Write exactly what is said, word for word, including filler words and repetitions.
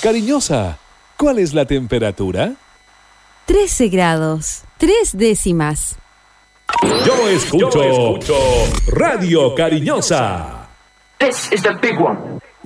Cariñosa, ¿cuál es la temperatura? trece grados, tres décimas. Yo escucho, Yo escucho Radio Cariñosa. This is the big one.